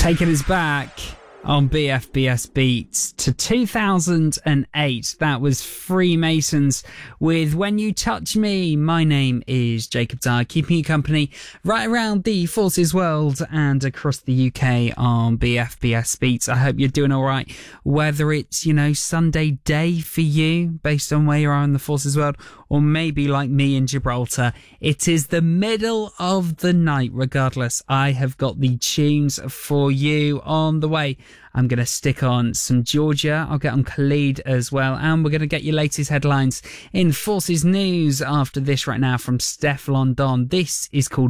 Taking us back on BFBS Beats to 2008. That was Freemasons with When You Touch Me. My name is Jacob Dyer, keeping you company right around the Forces world and across the UK on BFBS Beats. I hope you're doing all right, whether it's, Sunday day for you based on where you are in the Forces world, or maybe like me in Gibraltar, it is the middle of the night. Regardless, I have got the tunes for you on the way. I'm going to stick on some Georgia. I'll get on Khalid as well. And we're going to get your latest headlines in Forces News after this right now from Steph London. This is called